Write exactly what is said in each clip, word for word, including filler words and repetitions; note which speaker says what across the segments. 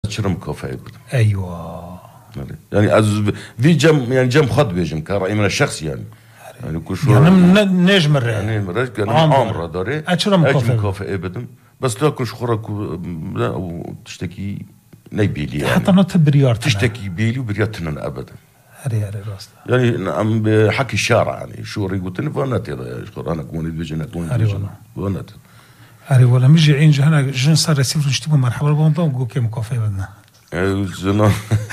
Speaker 1: شرم كافيه بدم.
Speaker 2: ايوه
Speaker 1: يعني از في جم يعني جم خد بيجم كرأي من الشخص يعني يعني كل
Speaker 2: يعني نجم الرأي
Speaker 1: يعني مرج كان عامر داري
Speaker 2: اشرم كافيه
Speaker 1: كافيه بدم بس لا كل شخورك لا وتشتكي نيبيلي يعني
Speaker 2: حتى نوت بريار
Speaker 1: تشتكي بيلي وبرياتنا ابدا
Speaker 2: هري هري راست
Speaker 1: يعني عم بحكي الشارع يعني شو ريقوتني فانات يا شخور انا كوني بيجنا كوني بيجنا فانات
Speaker 2: هري ولا مجي عين جهنا جن صار يسيف نشتبه مرحبا بهم وقو كيم كافيه بدنا
Speaker 1: جنان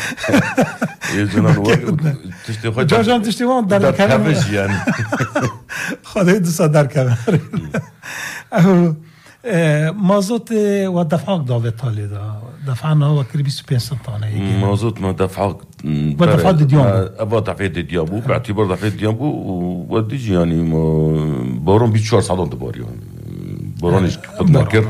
Speaker 1: جنان تشتي خد
Speaker 2: جان تشتي وان دار كلام
Speaker 1: يعني
Speaker 2: خذ يد صدر كلام مازوت ودفعك دافت هالي دا دفعنا هو كريبي سبين سنتانا يجي
Speaker 1: مازوت ما دفعك
Speaker 2: ودفعت ديامبو
Speaker 1: ابا دفعت ديامبو باعتبار دفعت ديامبو وديجي يعني بارون بيتشار صعدون دباري بارونش قد نكر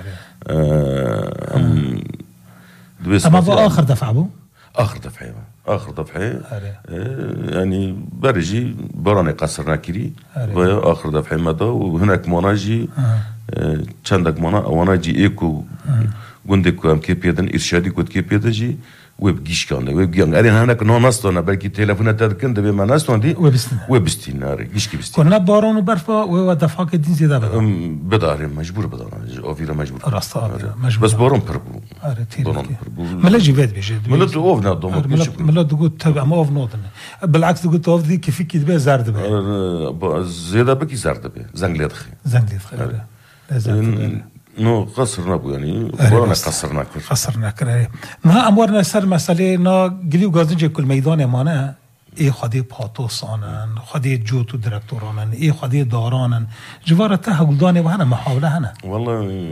Speaker 2: اما هو اخر دفع ابو
Speaker 1: اخر دفعه اخر دفعه يعني برجي براني قصرنا كري ويا اخر دفعه مدى وهناك مناجي چندك منا واناجي ايكو گوندك ام كي بيدن ارشادي كود كي بيدجي ويب گيش كان ويب گيان اري هناك نو ناستونا بلكي تليفون تذكن دبي ما ناستون دي
Speaker 2: ويبستين
Speaker 1: ويبستين ناري گيش كي بستين
Speaker 2: كنا بارون وبرفا ودفعك دين زياده بدا
Speaker 1: بدار مجبور بدار اوفيرا مجبور
Speaker 2: راست مجبور
Speaker 1: بس بارون بربو
Speaker 2: بارون ملاجي فيد بيجي
Speaker 1: ملت اوفنا دوم
Speaker 2: ملت تقول تبع ما اوف نوت بالعكس تقول اوف دي كيف كي دبي زارد بي
Speaker 1: زياده بكي زارد بي زنجليت خي
Speaker 2: زنجليت خي لازم
Speaker 1: نو قصرنا بو يعني ورانا قصرنا كل
Speaker 2: قصرنا كره ما امورنا سر مساله نا گلی گازنج کل میدان مانه ای خدی پاتوسانن خدی جوتو دکتورانن ای خدی دارانن جوارته هولدانه و هنا محاوله هنا
Speaker 1: والله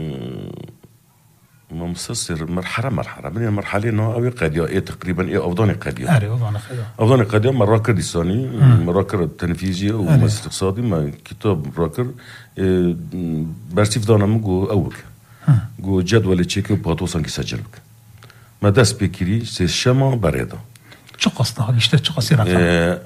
Speaker 1: ما مستصر مرحله مرحله من المرحله انه او قضيه ايه تقريبا ايه افضل قضيه
Speaker 2: اري افضل قضيه
Speaker 1: افضل قضيه مراكر لساني مراكر التنفيذيه والاقتصادي ما كتاب مراكر برسيف دانا مگو اول گو جدول چک پاتوسان کی سجل بک ما دست بکری سه شما بريده
Speaker 2: چه قصنا هیچ چه قصی رفت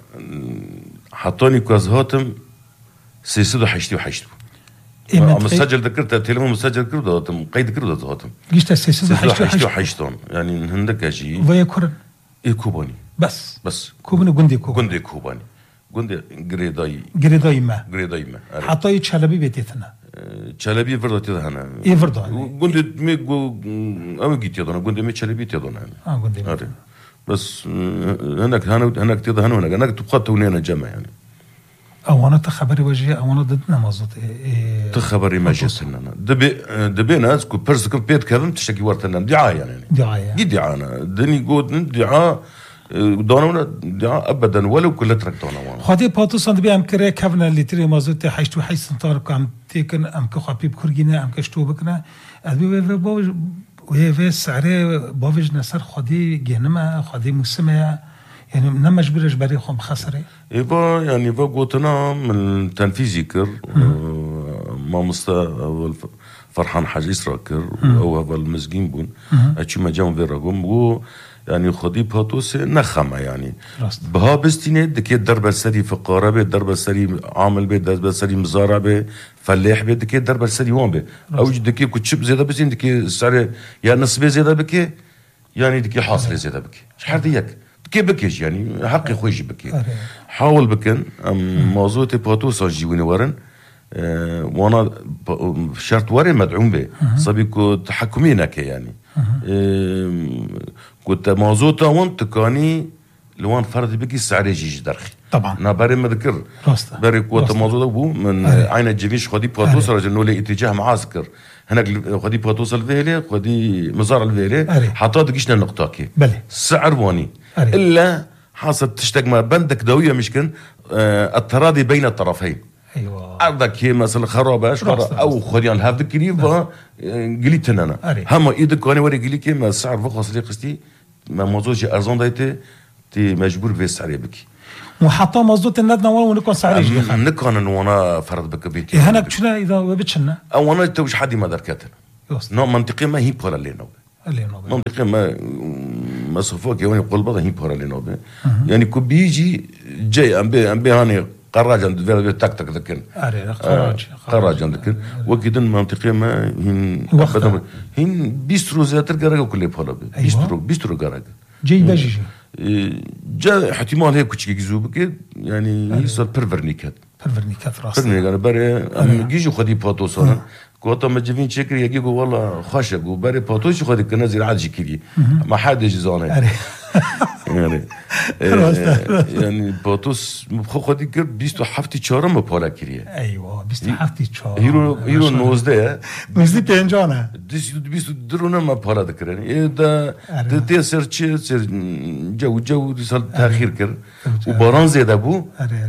Speaker 1: حطاني كاز هاتم سيسدو حشتي وحشتو مسجل ذكرت التليفون مسجل كرده هاتم قيد كرده هاتم
Speaker 2: جيت سيسدو
Speaker 1: حشتي وحشتون يعني هندك اجي
Speaker 2: ويا كورن
Speaker 1: اي كوباني
Speaker 2: بس
Speaker 1: بس
Speaker 2: كوباني جندي كوباني
Speaker 1: جندي كوباني جندي غريداي
Speaker 2: غريداي ما
Speaker 1: غريداي ما
Speaker 2: حطاي تشلبي بيتنا
Speaker 1: تشلبي فردت هنا
Speaker 2: اي فردو
Speaker 1: جندي مي او جيت يدنا جندي مي تشلبي يدنا
Speaker 2: اه جندي
Speaker 1: بس هناك هناك تيضا هنا هناك هناك تبقى تونينا جمع يعني
Speaker 2: او انا تخبري وجهي او انا ضدنا مازوت
Speaker 1: إيه تخبري ما جسنا دبي دبي ناس كو بيرسك بيت كلام تشتكي ورتنا دعايه يعني
Speaker 2: دعايه
Speaker 1: دعايه دني جود دعاء دونا دعاء ابدا ولو كل ترك دونا وانا
Speaker 2: خدي باتوس عند بي ام كري كفنا اللي تري مازوت حيشتو حيس نطارك ام تيكن ام كخبي بكرجينا ام كشتو بكنا ابي بو وهي في سعره بافج نصر خدي جهنم خدي مسمى يعني ما مجبرش بري خم خسره
Speaker 1: يبا يعني بقوتنا من تنفيذي كر ما مستا فرحان حاج إسراكر او هذا المسجين بون اتشي ما جام فيراغم و يعني خدي باتوس نخمه يعني بها بستينه دكي الدرب السري فقاره به الدرب السري عامل به الدرب السري مزارع به فلاح به دكي الدرب السري وان به او دكي كتشب زياده بسين دكي السعر يا نصبه زياده بكي يعني دكي حاصله زياده بكي شحال ديك دكي بكيش يعني حقي خويش بكي حاول بكن موضوع باتوس جيوني ورن أه وانا شرط وري مدعوم به صبيكو تحكمينك يعني أه كنت موضوعته وانت كاني لوان فرد بكي السعر يجي درخي
Speaker 2: طبعا
Speaker 1: نابري ما ذكر بري كنت موضوع ابو من عين الجميش خدي باتوس رجل نولي اتجاه معسكر هناك خدي باتوس الفيلي خدي مزار الفيلي حطات دقيشنا النقطه
Speaker 2: بلي
Speaker 1: السعر واني الا حاصل تشتق ما بندك دويه مشكن أه التراضي بين الطرفين
Speaker 2: ايوه
Speaker 1: ارضك هي مثلا خرابه او خديان هذا كريم قلت انا هم ايدك وانا وري قلت ما السعر فوق لي قستي ما موضوعي ارزون دايته تي مجبور في السعر بك
Speaker 2: وحتى مزدوت الندنا ولا نكون سعر يجي
Speaker 1: نكون وانا فرض بك بيتي
Speaker 2: هناك شنو اذا بتشنا
Speaker 1: او انا توش حد ما دركتنا نو منطقي ما هي بولا لينا منطقي ما ما صفوك يعني قلبه هي بولا لينا يعني كو بيجي جاي ام بي ام بي هاني قراج عند فيلا تك تك ذكر
Speaker 2: اري قراج
Speaker 1: قراج عند ذكر وكيدن منطقه ما هن
Speaker 2: وقتها.
Speaker 1: هن بيسترو زياتر قرقه كل بحاله بيسترو بيسترو قرقه
Speaker 2: جي بجي
Speaker 1: جا احتمال هيك كوتشي جيزوبك يعني يصير بيرفرنيكات
Speaker 2: برفرنيكات راس
Speaker 1: برني انا بري ام جيجو خدي باتوسون كوتا ما جبين شكر يجيكو والله خشب وبري باتوش خدي كنا زي عاد جكري ما حد يجزونه يعني يعني باتوس مخو خدي كر بيستو حفتي چهارم بالا كريه
Speaker 2: ايوه بيستو حفتي چهارم
Speaker 1: هيرو هيرو نوزده
Speaker 2: نوزده پنجانه
Speaker 1: بيستو بيستو درونه ما بالا دكرن ايه دا تي سيرچ سير جو جو سال تاخير كر وباران زياده بو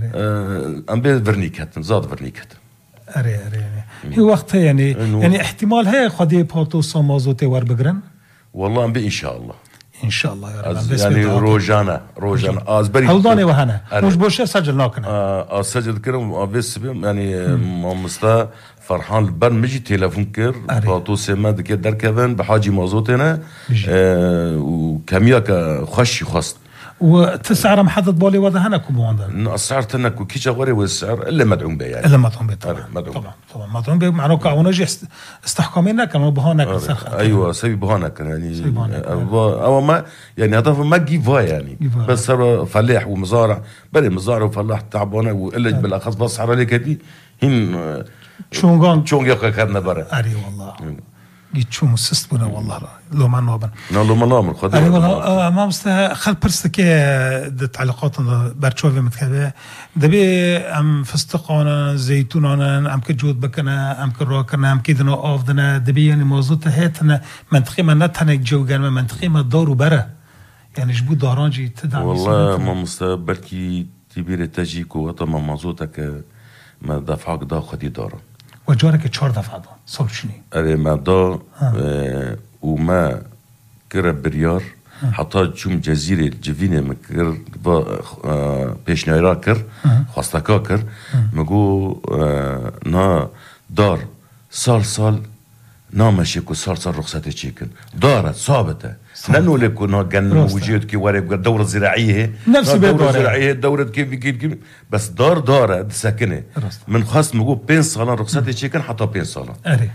Speaker 1: ام بي فرنيكات زاد فرنيكات
Speaker 2: اري اري هي وقتها يعني يعني احتمال هي خدي باتوس مازوتي ور بگرن
Speaker 1: والله ام بي ان شاء الله
Speaker 2: ان شاء الله يا رب
Speaker 1: يعني روجانا روجانا ازبري
Speaker 2: هلداني وهنا مش بوشه سجل ناكنا
Speaker 1: اه سجل كرم بس يعني مامستا فرحان برمجي تليفون كر باتو سما دك دركبن بحاجي مازوتنا آه وكمياك خش خاص
Speaker 2: وتسعر محدد بالي وضع هنا كوموندا
Speaker 1: السعر تنك وكيش غوري والسعر الا مدعوم به يعني
Speaker 2: الا مدعوم به طبعا طبعا طبعا مدعوم به معناه كونجي استحكامنا كانوا بهانا
Speaker 1: كسر ايوه سوي بهانا كان يعني او ما يعني هذا ما جيفا يعني بس صار فلاح ومزارع بل مزارع وفلاح تعبانه والا بالاخص بس على لك هذه هن
Speaker 2: شونغان
Speaker 1: شونغ كنا برا
Speaker 2: اري والله يتشو مسست بنا والله لو ما نوبن
Speaker 1: لو ما نامر خد
Speaker 2: انا والله ما مست خل برستك تعليقات برشوفي متكبه دبي ام فستقانا زيتونانا ام كجود بكنا ام كراكنا ام كيدنا افدنا دبي يعني موضوع هاتنا منطقي ما نتنا جوجان منطقي ما دارو برا يعني جبو دارانجي تدعم
Speaker 1: والله ما مستقبل كي تبير تجيك وطما موضوعك ما دفعك دا خدي دارا
Speaker 2: وجارك چهار دفعه دا صبح شنی
Speaker 1: اره ما دا وما كرا بريار حتى جم جزيرة جفينة مكر بيشنايرا كر خواستكا كر مگو نا دار سال سال نامشي كو سال سال رخصتي چيكن دارت ثابته لانه لكو نا كان وجود كي ورا دورة زراعية
Speaker 2: نفس
Speaker 1: دورة زراعية دورة كيف كيف بس دار دارة ساكنة من خاص مقول بين صالة رخصتي شيكن حتى بين صالة
Speaker 2: أري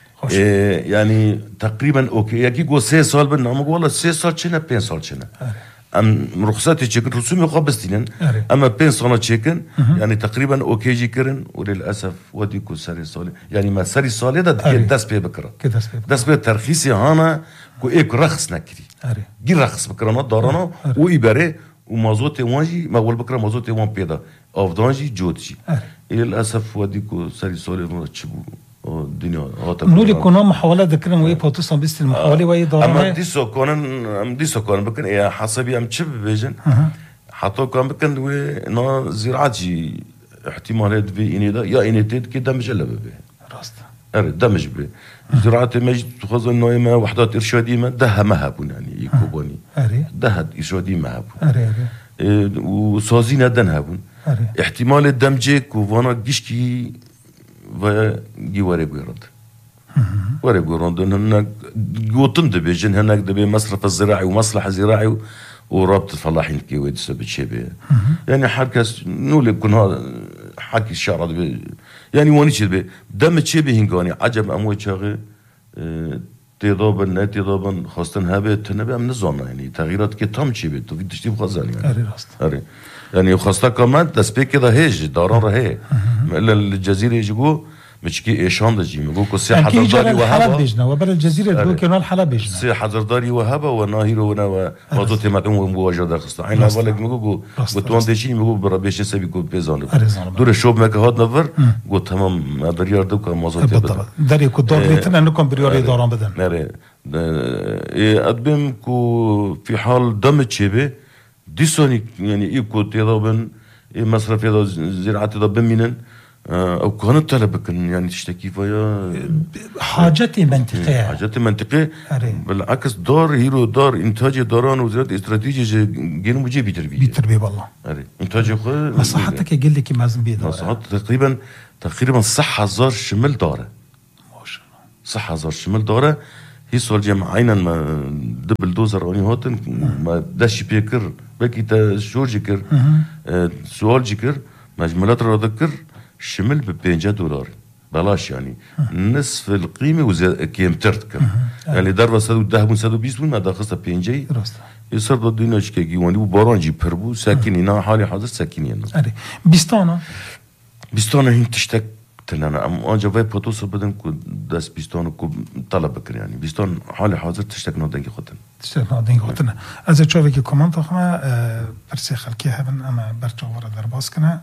Speaker 1: إيه يعني تقريبا أوكي يجي جو سي صال بنا مقول والله سي صال شنا بين صال شنا أم رخصتي شيكن رسومي قابستين أما بين صالة شيكن يعني تقريبا أوكي جي كرن وللأسف وديكو سري صالة يعني ما سري صالة ده دس بيه بكرة دس بيه ترخيصي هانا كو إيك رخص نكري جي رخص بكرة دارنا وإبرة ومازوتي وانجي ما أول بكرة مازوتي وان بيدا أفضانجي جودجي للأسف وديكو سري صالة ما تشبو الدنيا
Speaker 2: نوري كنا محاولة ذكرنا ويا باتوسان بس المحاولة ويا دارنا
Speaker 1: أما ديسو كونن أم ديسو كونن بكن إيه حسبي أم تشب بيجن حتى كان بكن ونا زراعتي احتمالات في إني دا يا إني تيد كده مجلة به
Speaker 2: راست
Speaker 1: أري دمج به زراعة مجد خذ إنه ما وحدات إرشادية ما ده ما هبون يعني يكوبوني
Speaker 2: أري
Speaker 1: ده إرشادية ما هبون
Speaker 2: أري أري
Speaker 1: وصازينا دن هبون
Speaker 2: أري
Speaker 1: احتمال الدمجك وفانا جيشكي و جواري بيرد واري بيرد هناك جوتن دبي جن هناك دبي مصرف الزراعي ومصلحة زراعي ورابط الفلاحين كي ويد سبت شبه يعني حركة نولي بكون هذا حكي الشعر دبي يعني واني شبه دم شبه هنقاني عجب أموي شاغي اه تضابا لا تضابا خاصة هابه تنبي من الزمن يعني تغييرات كي تام شبه تو في تشتي بخزان يعني
Speaker 2: أري راست
Speaker 1: أري يعني خاصة كمان تسبيك كذا هيج داران رهي إلا الجزيرة يجوا مش كي إيشان دجي مقول كسي حضرداري وهابا
Speaker 2: بيجنا وبر الجزيرة تقول كنا الحلا بيجنا
Speaker 1: سي حضرداري وهابا وناهيرو ونا وموضوع مدعوم ومواجهة خاصة عين أولك مقول وتوان دشين مقول بربيش سبي كود بيزان دور الشوب مك هاد نفر قلت تمام ما دريار دوك موضوع
Speaker 2: بالضبط دري كود دور ليتنا نكون برياري داران بدن
Speaker 1: نرى أدبم كو في حال دم تشبه ديسوني يعني إيكو تضابن مصرف يدا زراعة تضابن منن أو كانت طلبك يعني تشتكي فيا
Speaker 2: حاجتي منطقية
Speaker 1: حاجتي منطقية بالعكس دار هيرو دار إنتاج داران وزارة استراتيجية جين مجي بيتربي
Speaker 2: بيتربي والله
Speaker 1: أري إنتاج خو
Speaker 2: مصلحتك يقول لك مازن بيدار
Speaker 1: مصلحت تقريبا تقريبا صح هزار شمال داره
Speaker 2: ما شاء الله
Speaker 1: صح هزار شمال داره هي سؤال جمع عينا ما دبل دوزر أني هاتن ما داش بيكر بكي تا شور جكر سؤال جكر مجملات را ذكر شمل ببينجا دولار بلاش يعني نصف القيمة وزي قيمتر تكر يعني دربا سدو ده بون سدو بيس بون ما داخستا بينجي يصير ضد ديناش كي واني وبارانجي بربو ساكني نا حالي حاضر ساكني أنا
Speaker 2: أري بيستانا
Speaker 1: بيستانا هين تشتك تنانا أم أنجا في بطوس بدن كو داس بيستانا كو طلب بكر يعني بيستان حالي حاضر تشتك نادنجي خطن
Speaker 2: تشتك نادنجي خطن از چاوی که کامنت آخما برسي خلقی هبن اما برچا ورا در باز کنه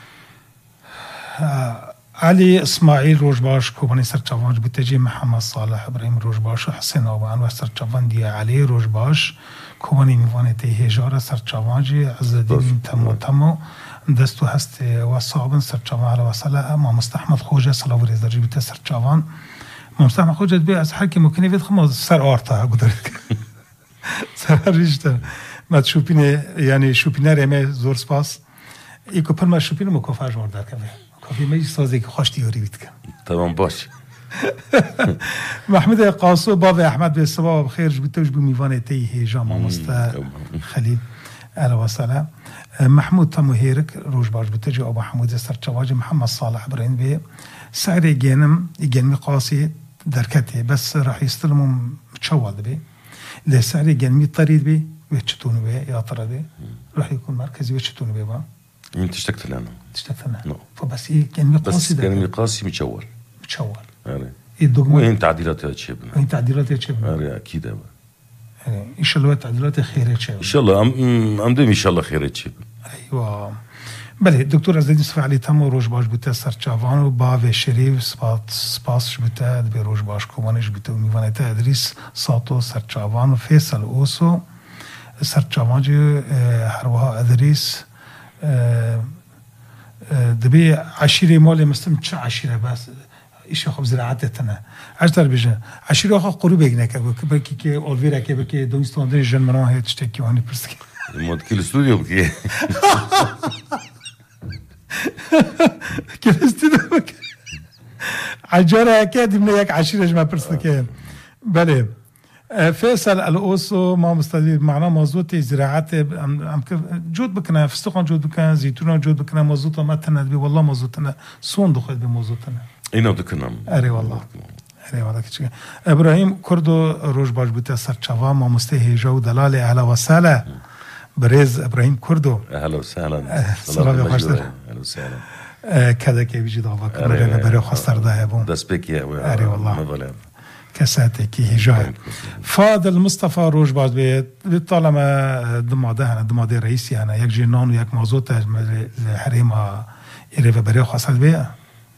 Speaker 2: علي اسماعيل روجباش كوباني سرچاوان بتجي محمد صالح ابراهيم روجباش حسين اوبان و سرچاوان دي علي روجباش كوباني ميوانه تي هجاره سرچاوان جي عز الدين تمو تمو دستو هست وصابن سرچاوان على وصله ما مستحمد خوجه صلاح ورزدرجي بت سرچاوان ما مستحمد خوجه بي از حكي ممكن يفيد خمس سر ارتا قدرت سر ريشته ما تشوفيني يعني شوفينا رمي زور سپاس ایکو پر ما شوپینو مکافر جوار در کنه کافی میج سازی که خوش دیاری بیت کن
Speaker 1: تمام باش
Speaker 2: محمود قاسو باب احمد به صباح بخیر جبتوش بو میوان تی هیجا مامستا خلیل اهلا و سهلا محمود تمو هيرك روج باش بتجي ابو محمود سرچواج محمد صالح ابراهيم بي سعر جنم جنمي قاسي دركته بس راح يستلموا متشول بي لسعر جنمي طريد بي ويتشتون بي يا ترى بي راح يكون مركزي ويتشتون بي با
Speaker 1: انت اشتقت لنا
Speaker 2: اشتقت لنا
Speaker 1: نو
Speaker 2: فبس ايه جنمي قاسي
Speaker 1: بس جنمي قاسي متشول
Speaker 2: متشول
Speaker 1: يعني
Speaker 2: الدوغما
Speaker 1: وين تعديلات يا شباب
Speaker 2: وين تعديلات يا شباب
Speaker 1: يعني اكيد يعني
Speaker 2: ان شاء الله تعديلات خير يا شباب
Speaker 1: ان شاء الله ام ام ان شاء الله خير يا شباب
Speaker 2: ايوه بله دکتر عزیز صفا علی تمام روز باش بوده سرچاوان و باو شریف سپاس سپاسش بوده به روز باش کومانش بوده و میوانه تا ادریس ساتو سرچاوان و فیصل اوسو سرچاوان جو هر وها ادریس دبی عشیره مال مثلا چه عشیره بس ایش خب زراعتتنه اجدر بجن عشیره خو قرو بگنه که بکی که اولویرا که بکی دونستان دن جن مرا هیچ تکی وانی پرسکی
Speaker 1: مود کل استودیو بکی
Speaker 2: كيف استدامك عجارة أكاد من ياك عشيرة جمع برسلكين بله فيصل الأوسو ما مستدير معنا مزوتي زراعات جود بكنا فستقان جود بكنا زيتونا جود بكنا مزوطة ما تندبي والله مزوطنا سون دخل بمزوطنا
Speaker 1: اينا دكنا
Speaker 2: أري والله أري والله كتشكي إبراهيم كردو روج باش بوتا سرچاوا ما مستهي جو دلالي أهلا وسهلا بريز ابراهيم كردو
Speaker 1: اهلا وسهلا
Speaker 2: سلام
Speaker 1: اهلا وسهلا
Speaker 2: كذا كي بيجي ضابك انا بري خسر ده ابو
Speaker 1: دسبك يا
Speaker 2: اري والله كساتي كي هجاي فاضل مصطفى روج باز بيت طالما دماده انا دماده رئيسي انا يك جنان ويك مازوت الحريمه يري بري خسر بيه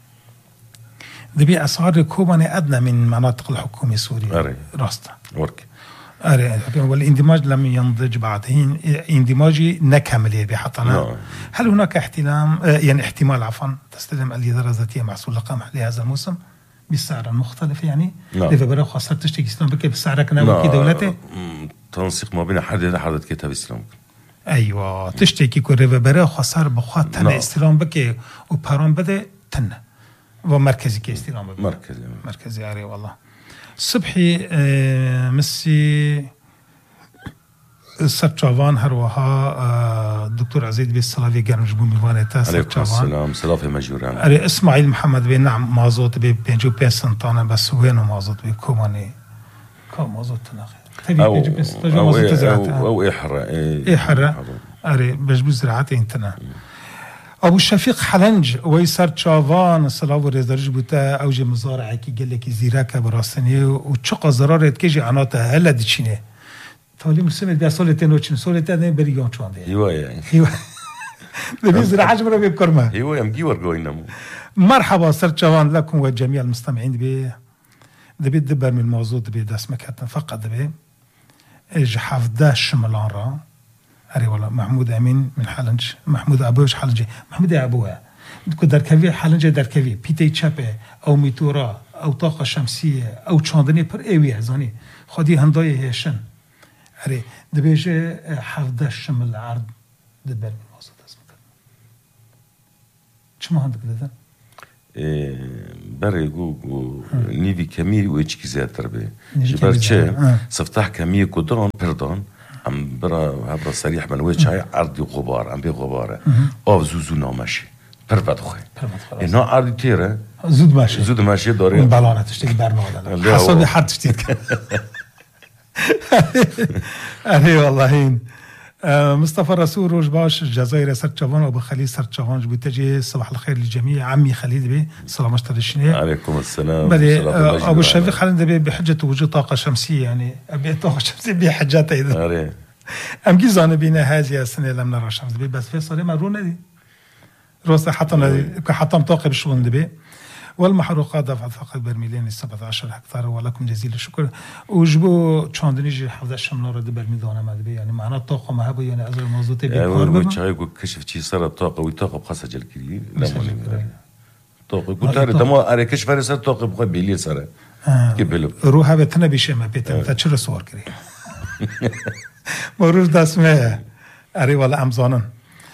Speaker 2: دبي اسعار كوباني ادنى من مناطق الحكومه السوريه راستا
Speaker 1: ورك
Speaker 2: والاندماج لم ينضج بعد هين اندماجي نكمل بحطنا هل هناك احتلام يعني احتمال عفوا تستلم الإدارة الذاتية محصول القمح لهذا الموسم بالسعر المختلف يعني إذا برا خاصة تشتكي استلام بك بالسعر كنا وكي دولته
Speaker 1: تنسيق ما بين حد حد كتاب استلام
Speaker 2: أيوة تشتكي كل برا خاصة بخاط تنا استلام بك وبارون بده تنا ومركزي كي استلام بك
Speaker 1: مركزي
Speaker 2: مركزي عاري والله صبحي آه مسي سرچاوان هر وها آه دكتور عزيز بالصلافي كانوا جبوا ميوانه تا
Speaker 1: سرچاوان السلام صلافي مجوران
Speaker 2: اري اسماعيل محمد بن نعم مازوت بي بينجو بيسنتانا بس وين مازوت بي كوماني كم مازوت تناخي تبي بينجو بيسنتانا
Speaker 1: او او او احرا
Speaker 2: احرا اري بجبو زراعتي انتنا ابو الشفيق حلنج ويسر تشافان صلاو رزرج بوتا اوج مزارع كي قال لك زيراكه براسني وتشق زراره كيجي عناته هلا دشينه تولي مسمى بيا سولتين وتشن سولتين بريون شوان دي
Speaker 1: ايوه يعني
Speaker 2: ايوه ده زراعه جمره بكرمه
Speaker 1: ايوه يم جيور جوينمو
Speaker 2: مرحبا سر تشافان لكم وجميع المستمعين بي دبي دبر من الموضوع دبي داسمك فقط دبي اج حفظه شملان را أري والله محمود أمين من حلنج محمود أبوش حلنجي محمود أبوها دكتور دركفي حلنجي دركفي بيتي تشابه أو ميتورا أو طاقة شمسية أو تشاندني بر أوي هزاني خدي هنداي هيشن أري دبيجي حفظ الشمل العرض دبر من وسط اسمك شو ما عندك ده
Speaker 1: بري جو جو نيفي كمية ويتش كزيات تربي جبرتشي سفتح كمية كودان بردان عم برا هبرا صريح من وجه هاي عرض غبار عم بي غباره آف زوزو نامشي پرفت خوی اینا عادی تیره
Speaker 2: زود ماشي
Speaker 1: زود ماشي داري
Speaker 2: اون بالانه تشتكي برنامج حسب حد تشتكي اه والله مصطفى رسول روج باش الجزائر سرچوان ابو خليل سرچوان بتجي صباح الخير للجميع عمي خليل بي سلام اشترشني
Speaker 1: عليكم السلام
Speaker 2: بلي ابو الشفيق خلينا بي بحجه وجود طاقه شمسيه يعني ابي طاقه شمسيه بحاجات ايضا ام جيزانه بينا هذه السنه لم نرى الشمس بي بس في صار مرونه دي روسا حطنا حطم طاقه بالشغل دبي والمحروقات دفعت فقط برميلين سبعة عشر هكتار ولكم جزيل الشكر وجبوا تشاندنيجي حفظ الشمنار دي برميدانا ما دبي يعني معنا الطاقه ما هبو يعني ازل موزوتي بكار
Speaker 1: بما وتشايكو كشف شي صار الطاقه ويطاقه بخاصه الكري لا ماني طاقه قلت له تما اري كشف صار طاقه بخا بيلي صار كيبلو
Speaker 2: روح بتنا بشما بيتم تشر صور كري مروج داسمه اري ولا امزانن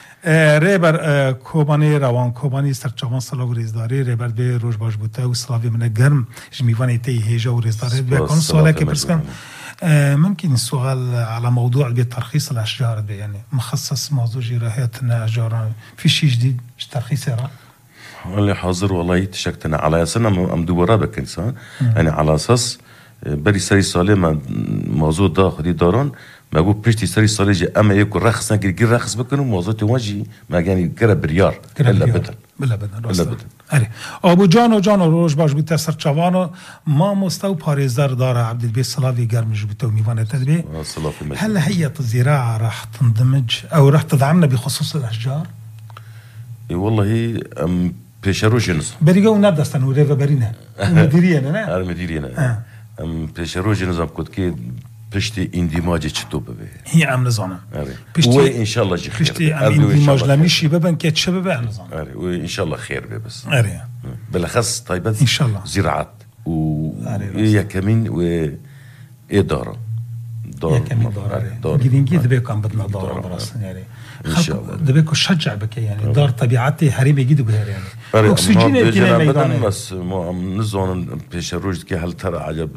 Speaker 2: ریبر کوبانی روان کوبانی سرچوان سلاو ریزداری ریبر به روز باش بوده و سلاوی من گرم جمیوانی تی هیجا و ریزداری بکن سوالی که برسکم ممكن السؤال على موضوع بترخيص الاشجار ده يعني مخصص موضوع جراحاتنا اشجار في شيء جديد ترخيص راه
Speaker 1: اللي حاضر والله تشكتنا على اساس ام دوباره بكنسان يعني على اساس بري سري سالم موضوع ده خدي داران ما قول بيشتي سري سالجي اما يكون رخص نقدر كي رخص بكنو موضوع توجي ما يعني كره بريار
Speaker 2: الا بدل بلا بدل الا بدل اري ابو جانو جانو روج باش بتاثر چوانو ما مستو باريزدار دار عبد البي سلاوي قرمج بتو ميوانه تدبي هل هي الزراعه راح تندمج او راح تدعمنا بخصوص الاشجار؟
Speaker 1: اي والله ام بيشروجينز
Speaker 2: بريغو ندستن وريفا برينا مديريه انا
Speaker 1: المديريه ام بيشروجينز ام كنت كي بشتي اندماج چطور به
Speaker 2: هي ام نظام
Speaker 1: و ان شاء الله خير
Speaker 2: بشتي اندماج لمشي ببن كت شباب نظام
Speaker 1: اري وان شاء الله خير به بس
Speaker 2: اري
Speaker 1: بالاخص طيبات
Speaker 2: ان شاء الله
Speaker 1: زراعه و هي كمين و اداره
Speaker 2: دار كمين دار جديد بكم بدنا دار براس يعني ان شاء الله دبيكو شجع بك يعني دار طبيعتي هريبه جدا بهر يعني
Speaker 1: اكسجين الكلام بس مو نزون بيش روج كي هل ترى عجب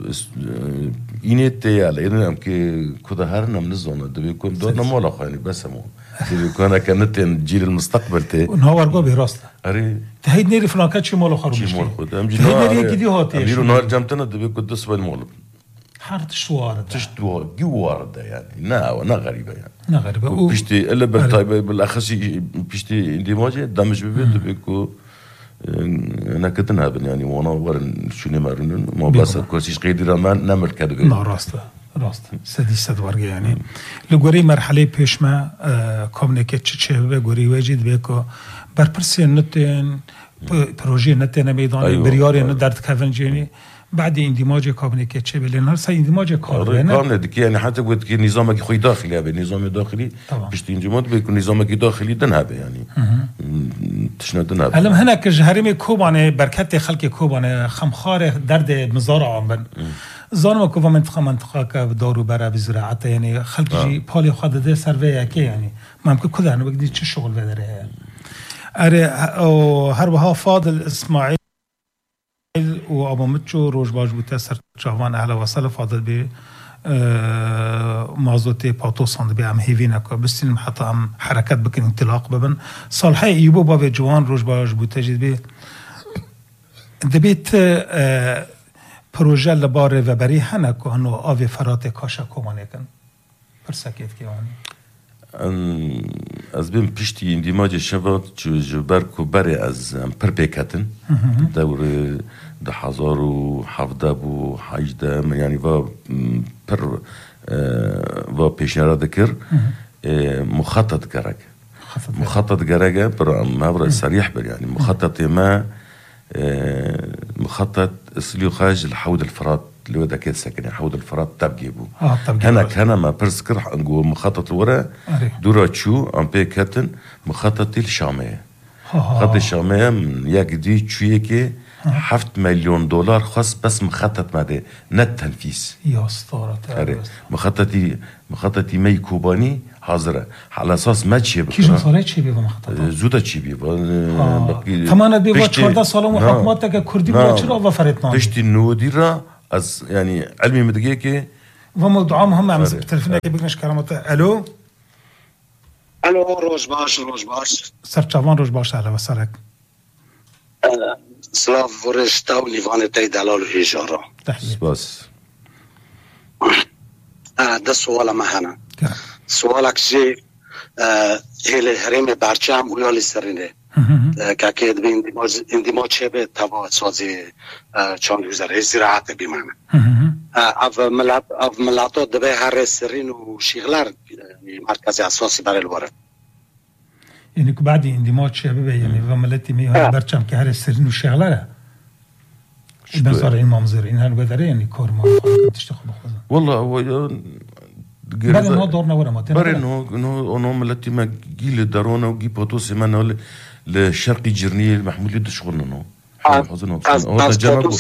Speaker 1: اينتي على ان كي كده هرنا نزون دبيكو دورنا مولا يعني بس مو دبيكو انا كانت جيل المستقبل تي
Speaker 2: ونهار جو براسته
Speaker 1: اري
Speaker 2: تهيد نيري فلانكات شي مولا خرج
Speaker 1: شي مولا خد ام جينا اميرو نهار جامتنا دبيكو دسبل مولا
Speaker 2: حارة الشوارد
Speaker 1: تشتوى جوارد يعني نا نا غريبة يعني
Speaker 2: نا غريبة
Speaker 1: وبشتي إلا بالطيب بالأخص بشتي اندماجي دمج ببيت بيكو أنا كنت نهبن يعني وانا ورن شنو مارنن ما بس كرسيش قيدي رمان نعمل كده
Speaker 2: نا راسته راسته سدي سد ورقة يعني لقوري مرحلة بيش ما كومنيكيت تشيبه قوري واجد بيكو بربرسي نتين بروجي نتين ميدان برياري ندرت كافنجيني بعد اندماج كابنيكيت شبه لأن هرسا اندماج كار
Speaker 1: كامل دكي يعني حتى قلت كي نظامك خوي داخلي هذا نظام داخلي بيشتي اندماج بيكون نظامك داخلي دنهبه يعني تشنا دنهبه
Speaker 2: علم هنا كجهرمي كوبانه بركات خلق كوبانه خمخار درد مزارع عم بن زانو كوفا منطقه منطقه كدارو برا بزراعه يعني خلق جي بالي خد ده سروي كي يعني ممكن كذا انا بدي چه شغل بدره اري هر بها فاضل اسماعيل وابو متشو روج باش بتاثر شهوان اهلا وسهلا فاضل بي مازوتي باوتو صند بي ام هيفينا كو بس حتى ام حركات بكن انطلاق ببن صالحي يبو باب جوان روج باش بتجد بي دبيت بروجه لبار وبري هنا كو انه اوي فرات كاشا كومانيكن برسكيت كيواني
Speaker 1: از بیم پشتی اندماج شود جو جبر کو بری از پر پیکتن دور ده هزار و هفده بو هجده یعنی و پر و پیشنهاد کر مخطط گرگ مخطط گرگه بر مبر صریح بر يعني مخطط ما مخطط اسلو خارج الحوض الفرات اللي هو ذاك السكن حوض الفرات تبجيبو
Speaker 2: اه
Speaker 1: هنا كان ما برسكر نقول مخطط الورا دورا تشو ام بي كاتن مخطط الشاميه خط الشاميه يقدي تشويكي حفت مليون دولار خاص بس مخطط ماده نت تنفيذ
Speaker 2: يا اسطوره
Speaker 1: مخططي مخططي مي كوباني حاضره على اساس ما تشي
Speaker 2: كيش صارت شي بيبقى مخطط
Speaker 1: زوده تشي بيبقى
Speaker 2: باقي ثمانية بيبقى چهارده سال محاكماتك كردي بلا چرا وفرتنا
Speaker 1: بشتي نوديرا از يعني علمي مدقيقة
Speaker 2: وموضوع مهم عم تلفنا كي بقناش كرامته الو
Speaker 3: الو روج باش روج باش
Speaker 2: سر چوان روج باش اهلا وسهلا
Speaker 3: سلاف ورشتا و لیوان تای دلال و هیجارا
Speaker 1: بس
Speaker 3: ده سوال مهنا سوالك جي هل هرم برچم و یالی سرینه که که اندیماج اندیماج چه به تبا سازی چند گذره زراعت بیمانه او ملت او ملاتات دبی هر سرین و شغلر مرکز اساسی برای الوارد
Speaker 2: يعني بعد اندماج شبابه يعني وملتي مي هذا برشام كهر السرين وشغلها ابن صارعين مامزرين هالقدر يعني كور ما خلق تشتغل بخوزن
Speaker 1: والله هو
Speaker 2: بل انه دورنا ورا ما
Speaker 1: بل انه انه انه ملتي ما جيل دارونا وجي بوتوس ما للشرقي جرني محمود يد شغلنا انه
Speaker 3: حزن هذا جرب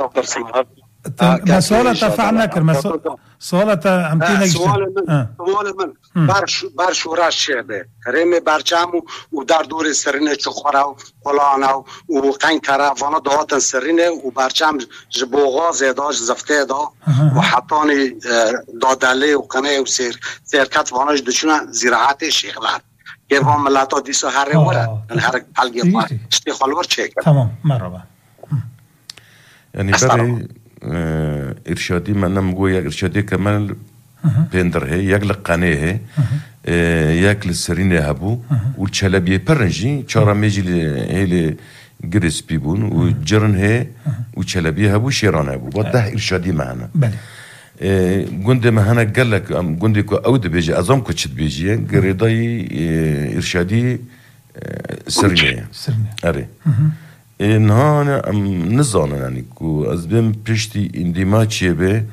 Speaker 2: ما سؤالة تفعلنا كرما سؤالة عمتينا
Speaker 3: سؤال من سؤال من برش برش وراش شعبه ريم برچامو و در دور سرینه چخورا و قلانا و قین کرا وانا دهاتن سرینه و برچام جبوغا زیداش زفته دا و حطانی دادله و قنه و سیر سیرکت واناش دچونا زراعت شیخلر که وان ملتا دیسا هر وره هر حلقی ما اشتی خالور چه کرد
Speaker 2: تمام مرحبا
Speaker 1: يعني بري ارشادي ما نمقو يا ارشادي كمان بندر هي يقلق قناه هي ياكل السرينه هبو والشلبيه برنجي شارا ميجي هي جريس بيبون وجرن هي والشلبيه هبو شيران هبو وده ارشادي معنا
Speaker 2: بله
Speaker 1: قندي ما هنا قال لك قندي كو اود بيجي اظن كنت بيجي قريضاي ارشادي سرينه
Speaker 2: سرينه
Speaker 1: اري این ها نزانه یعنی کو از بیم پشتی اندیماچیه به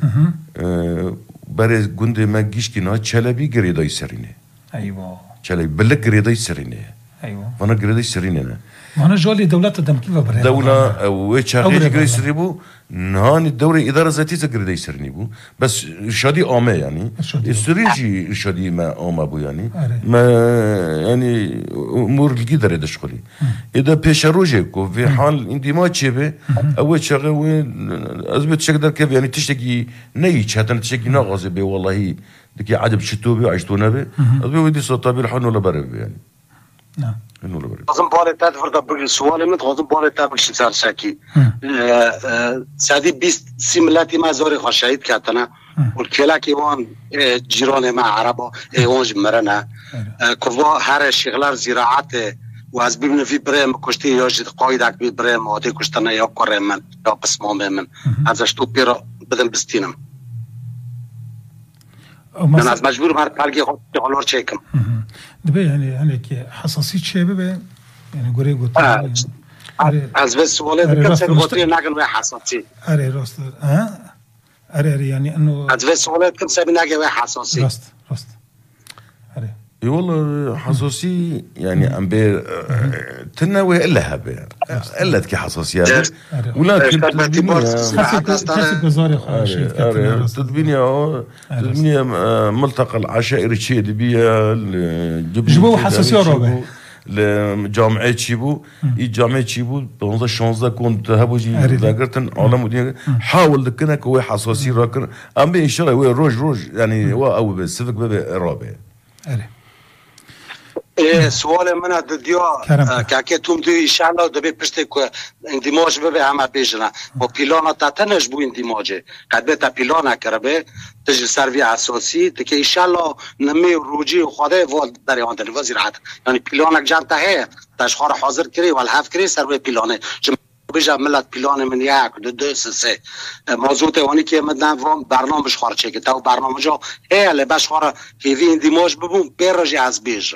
Speaker 1: برای گنده ما گیش که نه چلبی گریدای سرینه
Speaker 2: ایوه
Speaker 1: چلبی بله گریدای سرینه
Speaker 2: ایوه
Speaker 1: وانا گریدای سرینه نه
Speaker 2: وانا جالی دولت دمکی و برای
Speaker 1: دولة و چاقی گریدای سری بو نهانی دوره اداره ذاتی ز گریدای سرینی بو بس ارشادی عامه یعنی استرینجی ارشادی ما عامه بو یعنی ما یعنی امور الگی داره دشخلی اذا پیش روزه کو في حال اندماج به اول چاقی و از بت شقدر كيف يعني تشتكي ني حتى تشتكي ناقص به والله دكي عجب شتوبي وعشتونا به از ودي صوت طبيعي حنو ولا برب يعني
Speaker 2: نعم
Speaker 3: لازم بالي تدفر دبر سؤال من لازم بالي تبر شيء شاكي سادي بيست سيملاتي ما زوري خشايد كاتنا والكلا كيوان جيران مع عربا ايوانج مرنا كوا هر شغلار زراعت و از ببینه في برام کشتی یا جد قایدک بی برام آتی کشتنه یا کاره من یا بسمامه من ازش تو پیرا بدم بستینم من از مجبور مر پلگی خود حالور چیکم
Speaker 2: دبی یعنی یعنی که حساسیت چه ببه یعنی گوری گوت
Speaker 3: از بس سواله دکتر سه گوتی نگن و حساسی
Speaker 2: اره راست ها اره اره یعنی انه
Speaker 3: از بس سواله کم سه نگه و حساسی
Speaker 2: راست راست اره
Speaker 1: اي والله حساسي يعني ام بي تنوي الا هبه الا كي حساسيه ولكن
Speaker 2: حسب وزاره خارجيه
Speaker 1: تدبينيا تدبينيا ملتقى العشائر الشيء بيا
Speaker 2: جبوا حساسيه رابع
Speaker 1: لجامعه تشيبو اي جامعه تشيبو بونزا شانزا كنت هبوجي ذاكرتن عالم ودي حاول دكنك هو حساسي راكن ام بي ان شاء الله هو روج روج يعني هو او بسفك بابا رابع
Speaker 3: ايه سوال من دديا كاكي توم دو ان شاء الله دبي پشت کو اندماج به همه بيجنا و پیلانا تاتنش بو اندماج قد به تا پیلانا کربه تج سروي اساسي تك ان شاء الله نمي روجي خدای ول در اون در وزارت يعني پیلانا جانتا ہے تشخار حاضر کری ول هف کری سروي پیلانه بيجا ملت پیلان من یک دو دو سه موضوع توانی که مدن وام برنامهش خار چه که تو برنامه جا هله باش خار هیوی اندماج ببون برج از بیج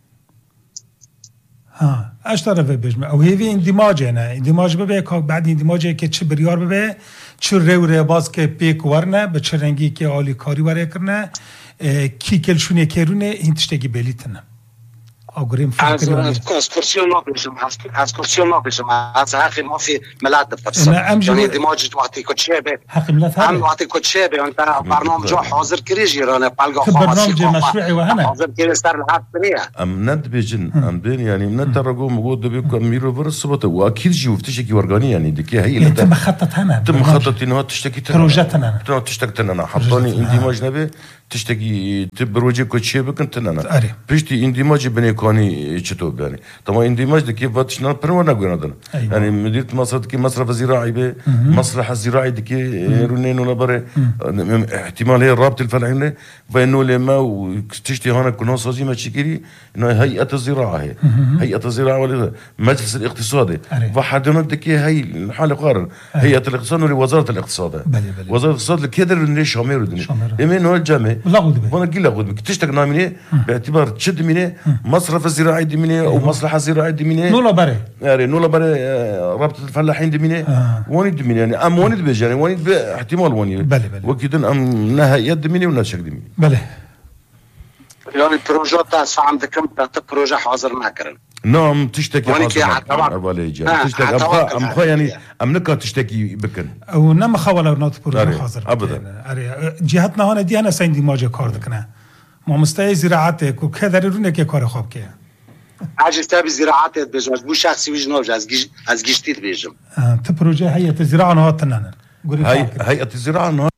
Speaker 2: ها اش طرف بجمع او هیوی اندماج نه اندماج ببه که بعد اندماج که چه بریار ببه چه رو رو باز که پیک ورنه به چه رنگی که عالی کاری وره کرنه کی کلشونه کرونه این تشتگی بلیتنه آگریم فکر
Speaker 3: از از کرسیون نابیشم از کرسیون نابیشم از حق ما في ملت بفرسم یعنی اندماج وقتی که چه به
Speaker 2: حق ملت
Speaker 3: هم وقتی که چه به انت برنامه جا حاضر کری جیرانه پلگا
Speaker 2: خاصی برنامه مشروعی و هنه
Speaker 3: حاضر کری سر الحق بنيه
Speaker 1: ام ند بيجن ام بين يعني من ترجو موجود بيكو ميرو برسبته واكيد جي وفتشكي ورغاني يعني دكي هي
Speaker 2: انت مخطط هنا
Speaker 1: انت مخطط انه تشتكي
Speaker 2: بروجتنا
Speaker 1: انه تشتكي انا حطوني اندماج نبي تشتكي تبروجي كوتشي بكنت انا بيشتي اندماج بين امكاني تشتوب يعني طبعا اندماج دكي باتش نا برمنا قلنا يعني مديريه مصر دكي مصرف زراعي به مصلحه الزراعي دكي رونين ولا بري احتمال هي الرابط الفلاحين فانه لما وتشتي هنا كنا صازي ما تشكري انه هيئه الزراعه هي هيئه الزراعه ولا مجلس الاقتصادي وحدنا دكي هي الحاله قارن هيئه الاقتصاد ووزاره الاقتصاد وزاره الاقتصاد كده اللي شامير دني امين هو الجامع وانا قيل لغد تشتك نامني باعتبار تشد مني مصرف الزراعي دي مني او مصلحه الزراعيه دي مني
Speaker 2: نولا بري
Speaker 1: يعني نولا بري رابطه الفلاحين دي مني واني دي مني يعني ام واني بيجي يعني واني احتمال واني وكيدن ام نهايه دي مني ونشك دي مني
Speaker 2: بله
Speaker 3: يعني البروجات تاع عندك كم تاع بروجه حاضر معكرن
Speaker 1: نعم تشتكي حاضر أولي جاء تشتكي أمخا أمخا يعني أمنكا تشتكي بكن
Speaker 2: أو نما خوالا نوت بروجه حاضر
Speaker 1: أبدا
Speaker 2: جهتنا هنا دي أنا سين دي ماجي كار دكنا ما مستعد زراعتك وكذا رونه كي كار خواب كي
Speaker 3: عاجز تابي زراعات بيجم بو شخصي وجنو از جيش از جيشتيت بيجم
Speaker 2: ت بروجه هيئة الزراعة نهاتنا
Speaker 1: هي هيئة الزراعة نهات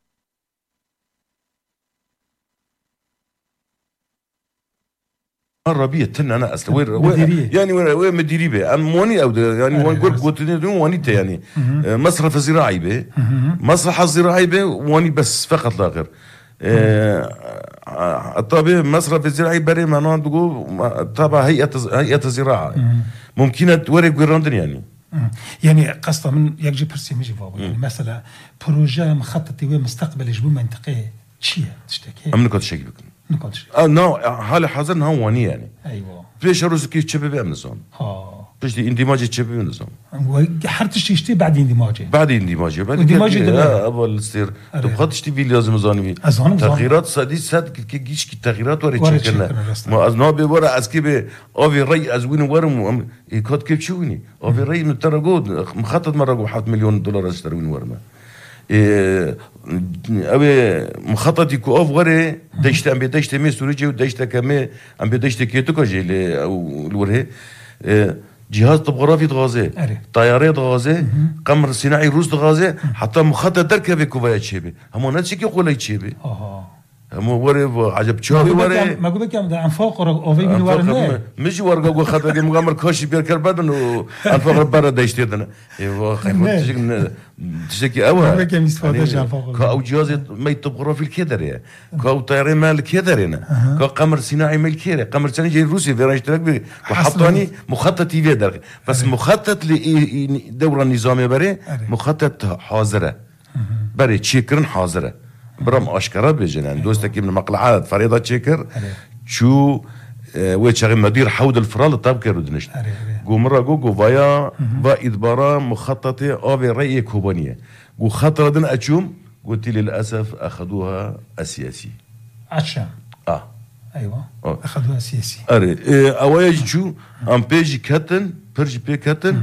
Speaker 1: الربيع تن انا اصلا وين يعني وين مديريه به ام واني او يعني وين قلت قلت وانيته يعني مصرف زراعي به مصلحه زراعي به واني بس فقط لا غير الطبيعي مصرف الزراعي بري ما نقول تبع هيئه هيئه الزراعه ممكن تورق ويراندن يعني
Speaker 2: يعني قصده من يجي برسيمجي فوق يعني مثلا بروجه مخططي ومستقبل جبو منطقيه شيء تشتكي
Speaker 1: ام نقطه شيء
Speaker 2: نقطش
Speaker 1: اه نو حال حاضر نهواني يعني
Speaker 2: ايوه
Speaker 1: فيش روز كيف تشبه بامنزون
Speaker 2: ها
Speaker 1: فيش دي اندماج تشبه بامنزون
Speaker 2: وحرتش تشتي بعد اندماج
Speaker 1: بعد اندماج بعد
Speaker 2: اندماج
Speaker 1: اه اول تصير تبغى تشتي في لازم زاني تغييرات صدي صد كي جيش كي تغييرات ورا تشكلنا ما از نو بورا از كي اوفي ري از وين ورم يكود كيف شويني اوفي ري مترجود مخطط مره واحد مليون دولار اشتري وين ورمه إيه أبي مخطط يكون أفغري دشت أم بدشت مي سوريجي ودشت كمي أم بدشت كيتو كجي ل أو الوره إيه جهاز طبغرافي غازي طيارات غازي قمر صناعي روس غازي حتى مخطط دركب كوفايات شيبي هم ناس كي يقول شيبي هم وري عجب شوي وري
Speaker 2: ما قلت لك عن فوق اوفي من ورا
Speaker 1: مش ورقه وخ خاطر مغامر كوشي بيركر بدن وعن فوق برا دايشتنا ايوا خايف تشكي اوا
Speaker 2: كم يستفادش عن فوق
Speaker 1: كو جهاز ما يطبقوا في الكدر كو طيارين مال الكدر هنا كو قمر صناعي مال الكدر قمر صناعي جاي روسي في اشتراك وحطاني مخطط في درك بس مخطط لدوره النظاميه بري مخطط حاضره بري تشكرن حاضره برام اشكره بجنان دوستك من مقلعات فريضه تشكر شو ويتشغل مدير حوض الفرال طاب كيرودنشت جو مره جو جو فيا با ادبارا مخططه اوفي رأي كوبانيه جو خطر دن اتشوم قلت لي للاسف اخذوها السياسي
Speaker 2: عشان
Speaker 1: اه
Speaker 2: ايوه أوه. اخذوها سياسي
Speaker 1: اري إيه اواج شو ام بيجي كاتن برجي بي كاتن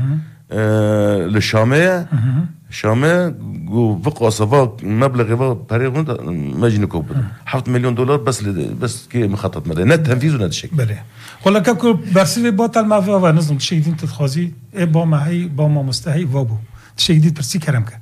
Speaker 1: آه للشاميه شامه جو فوق صفا مبلغ فوق بريغون ماجي كوب حفت مليون دولار بس بس كي مخطط مدى نت تنفيذ ونت شيء
Speaker 2: بله ولا كاكو برسي بوتال ما فوا نظم شيء دين تتخازي اي با ما هي با ما مستحي وابو شيء دي برسي كرمك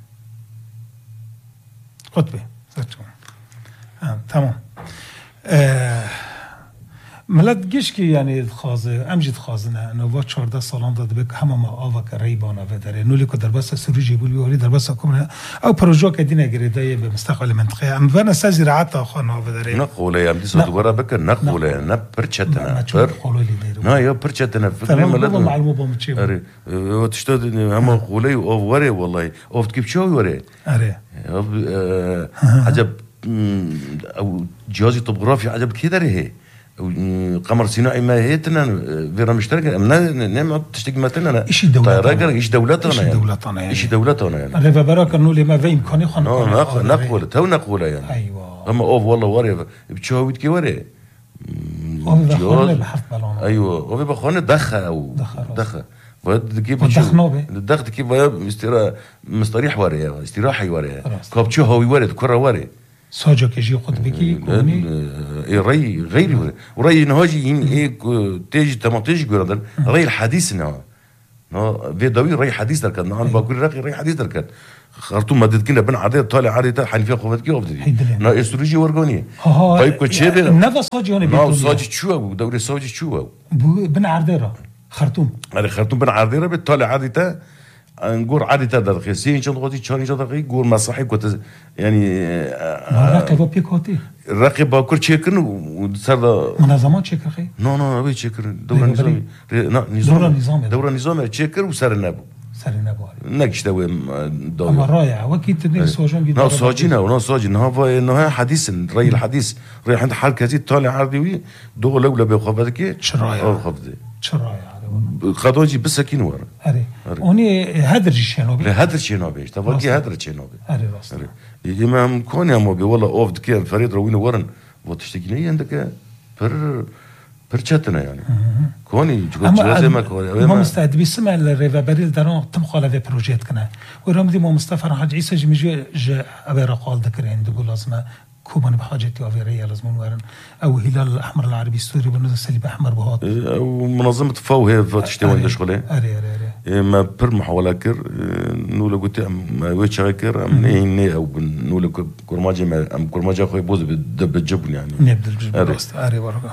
Speaker 2: خطبه اه تمام آه ملت گشکی یعنی خازه امجد خازنه نووا چهارده سالان داده به همه ما آوا که ریبانه و داره نولی که در بس سروجی بولی ولی در بس کمونه او پروژه که دینه گریده به مستقبل منطقه ام و نسا زراعت خانه و داره
Speaker 1: نقوله ام دیسو دوباره بکن نقوله نه پرچتنا
Speaker 2: پر قولي دیرو
Speaker 1: نه یا پرچتنا
Speaker 2: فکر ملت معلومه با مچی
Speaker 1: اره و تشتاد هم قوله او وره والله او كيف شو وره
Speaker 2: اره
Speaker 1: عجب او جهازي طبوغرافي عجب كده هي قمر صناعي ما هيتنا فيرا مشتركه نعم تشتكي مثلا
Speaker 2: ايش دولتنا
Speaker 1: ايش دولتنا
Speaker 2: يعني دولتنا يعني
Speaker 1: ايش دولتنا يعني
Speaker 2: انا ببارك انه لما في امكاني خن
Speaker 1: نقول نقول تو نقول يعني
Speaker 2: ايوه
Speaker 1: اما اوف والله وري بتشاويت كي وري
Speaker 2: جواز بحث بالون
Speaker 1: ايوه او بخونه دخه او دخه ود كيف
Speaker 2: دخنوبه
Speaker 1: الضغط كيف مستريح مستريح وري استراحه وري كابتشو هو وري كره وري
Speaker 2: ساجا كجي قطبكي كوني
Speaker 1: ري غير وري نهاجي هيك تيجي تمنتج جردن ري الحديث نو نو في دوي ري حديث دركن نو باكل ري ري حديث دركن خرطوم مدد كنا بن عادة طالع عادة حنفيا خوفت كي أفضل نا استروجي ورقانية
Speaker 2: طيب
Speaker 1: كتشي بنا
Speaker 2: نفس صاجي هون
Speaker 1: نا صاجي شو أبو دوري صاجي شو أبو
Speaker 2: بن عرديرة خرطوم
Speaker 1: هذا خرطوم بن عرديرة بتطالع عادة نقول عادة دقيقة سين شن دقيقة شهرين شن دقيقة نقول مسرحي كنت يعني
Speaker 2: راقبة بيكوتي
Speaker 1: راقبة كل شيء كن وصار
Speaker 2: منظمات شكر خي
Speaker 1: نو نو أبي شكر دورة نظام
Speaker 2: دورة نظام
Speaker 1: دورة نظام شكر وصار النبو
Speaker 2: صار النبو
Speaker 1: نكش توي
Speaker 2: دورة أما رائع وكيد تني سوجان
Speaker 1: بيد ناس ساجينا وناس ساجين هذا إنه حديث رأي الحديث رأي عند حال كذي طالع عرضي دور لولا بخبرك
Speaker 2: شرايع
Speaker 1: خبزة
Speaker 2: شرايع
Speaker 1: خدوجي بس كين ورا
Speaker 2: أري أوني هدر شيء
Speaker 1: لا هدر شيء نابيش تبغى هدر شيء نابي
Speaker 2: أري راس
Speaker 1: إمام كوني أما بي والله أوفد كير فريد روينا ورن وتشتكيني عندك بر برشتنا يعني كوني جوزي ما كوني
Speaker 2: ما مستعد بيسمع الريفا بريل دارون تم خاله في بروجيت كنا ورمدي ما مصطفى حاج عيسى جمجي جا أبيرا قال ذكرين تقول لازم كوبان بحاجتي أفيريا لازم نورن أو هلال الأحمر العربي السوري بالنسبة سليب أحمر بهات
Speaker 1: أو منظمة فاو هي فتشتوي عند شغله
Speaker 2: أري أري أري
Speaker 1: ما بر محاولة كر نولا قلت ما ويش كر أم نهني أو نولا كرماجي ما أم كرماجي أخوي بوز بدب الجبن يعني
Speaker 2: نبدأ الجبن أري ورقة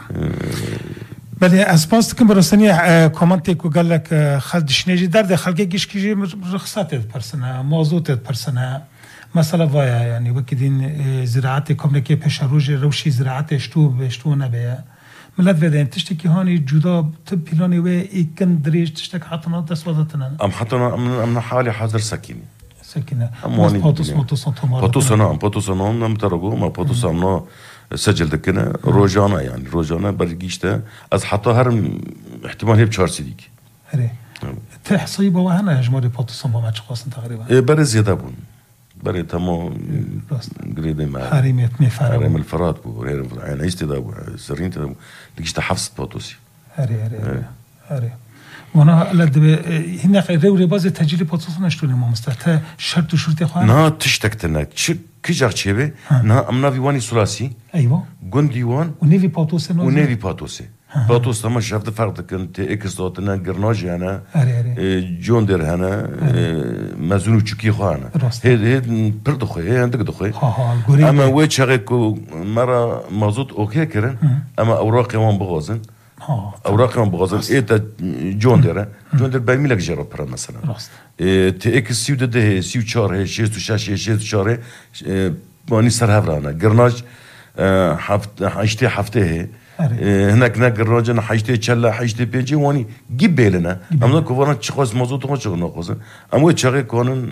Speaker 2: بله اسپاس کم برسانی کامنتی کو قال لك خالد شنيجي درد خلقي گيش كيجي رخصات پرسنه موضوعات پرسنه مثلا ويا يعني وكدين زراعتي كومنيكي پیش روج روشي زراعت اشتو بشتو نبه ملت ودين تشتكي هاني جدا تب بلاني و يكن دريج تشتك حطنا دس وضتنا
Speaker 1: ام حطنا ام حالي حاضر سكينه
Speaker 2: سكينه
Speaker 1: اموني
Speaker 2: بوتوس بوتوس انتم
Speaker 1: بوتوس انا بوتوس انا نم ترجو ما بوتوس امنا سجل دكنا روجانا يعني روجانا برجيشته از حتى هر احتمال هي بشارسي ديك
Speaker 2: هري تحصيبه وهنا هجموري بوتوس ما ماتش خاص تقريبا
Speaker 1: ايه برز يدابون بري تمو قريدي ما
Speaker 2: حريمية ميفارة
Speaker 1: حريم الفرات بو هيرم يعني عيستي دابو سرين تدابو ديكشتا حفصت بوتوسي
Speaker 2: هري هري هري هري وانا لد هنا روري بازي تجري بوتوس نشتوني ما مستحتا شرط وشرط خوان
Speaker 1: نا تشتكتنا كي جار تشيبي نا امنا فيواني سلاسي
Speaker 2: ايوه
Speaker 1: قون ديوان
Speaker 2: ونيفي بوتوس
Speaker 1: ونيفي بوتوسي بوتوس تما شفت فرق كنت اكس دوتنا قرناج انا جون دير هنا مازونو تشكي خوانا هيد هيد بردخي هي عندك دخي اما ويت شغيكو مره مازوت اوكي كرن اما اوراقي وان بغازن اوراقي وان بغازن ايتا جون دير جون دير بيميلك جرب برا مثلا تي اكس سيو ده سيو تشار هي شيز وشاش هي شيز تشار ماني سر هفرانا قرناج حفت حشتي حفته هي هناك هناك الراجل حاجتي تشلا حاجتي بيجي واني جيب بالنا أمنا كوفرنا تشخص مزود وان شغل ناقص أموي تشغل كونن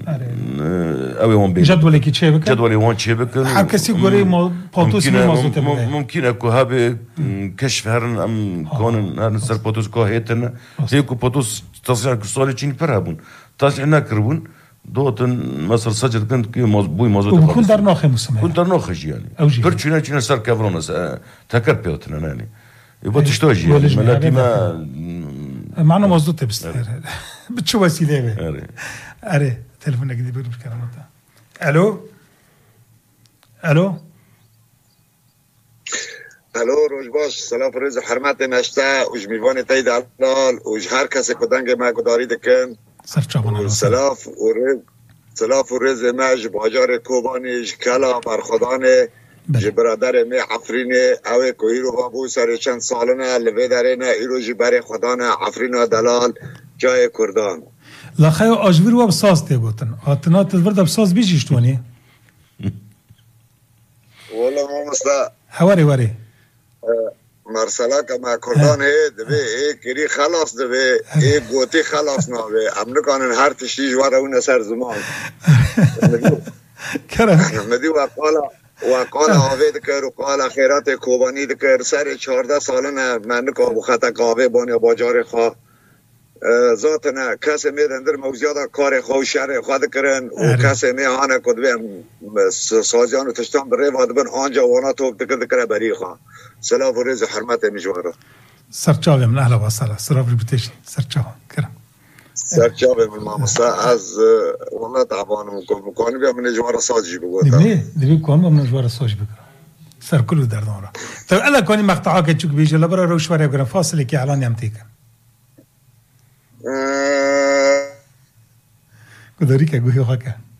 Speaker 1: أوي وان بين
Speaker 2: جدولي كي تشبك
Speaker 1: جدولي وان تشبك
Speaker 2: حكسي قولي ما بوتوس مزود
Speaker 1: ممكن أكو هابي كشف هرن أم كونن هرن سر بوتوس كوهيتنا هيكو بوتوس تصير كسولي تشيني برهبون تصير ناكربون دوتن مصر سجل كنت كي بوي مازوت
Speaker 2: وكون در ناخه مسمى
Speaker 1: كون در ناخه يعني برشينا تشينا سر كافرونس تكر بيوتنا يعني يبغى تشتوجي ملاتي ما
Speaker 2: معنا مازوت بستير بتشو وسيله اري اري تليفونك دي بيرمش كلامته الو الو
Speaker 4: الو روز باش سلام فرز حرمت مشتا وج میوان تاید علال وج هر کس کدنگ ما گداری دکن سلاف و رز سلاف و رز ماج باجار کوبانیش کلا برخدانه جی برادر می عفرینه اوه که ایرو بابو سر چند سالنه لبه دارینه ایرو جی بر خدانه عفرینه دلال جای کردان
Speaker 2: لخیو آجویر و بساز تی گوتن آتنا تدورد بساز بیجیشتونی
Speaker 4: والله ما مستا
Speaker 2: هواری واری
Speaker 4: مرسلا که ما کردان هی دوی ای کری خلاص دوی ای گوتی خلاص ناوی امنکانن هر تشتی جواره اون سر زمان مدی وقالا وقالا آوی دکر و قالا خیرات کوبانی دکر سر چهارده سالن من که بخطا کاوی بانی باجار خواه ذاتنا کسی میدن در موزیادا کار خواه شهر خواه دکرن و کسی میهانه کدوی سازیان و تشتان بره وادبن آنجا وانا توب دکر دکر بری خواه سلام و رز حرمت میجواره
Speaker 2: سرچاوه من اهلا و سلام سراب ریبتیشن سرچاوه کرم
Speaker 4: سرچاوه من مامسا از والله تعبانم مکانی بیا من جواره سازی بگوتا
Speaker 2: دمی دمی کن من جواره سازی بگرم سر کلو دردان را طب الا کانی مقطعا که چوک بیجه لبرا روشواره بگرم فاصله که اعلان یم تیکن کداری که گوهی خواه که